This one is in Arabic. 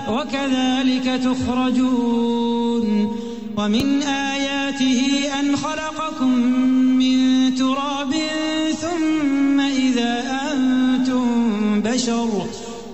وكذلك تخرجون ومن آياته أن خلقكم من تراب ثم إذا أنتم بشر